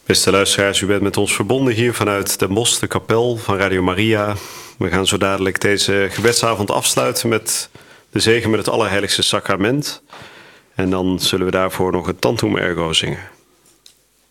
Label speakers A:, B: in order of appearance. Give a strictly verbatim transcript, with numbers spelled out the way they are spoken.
A: Beste luisteraars, u bent met ons verbonden hier vanuit Den Bosch, de kapel van Radio Maria. We gaan zo dadelijk deze gebedsavond afsluiten met de zegen met het Allerheiligste Sacrament. En dan zullen we daarvoor nog het Tantum Ergo zingen.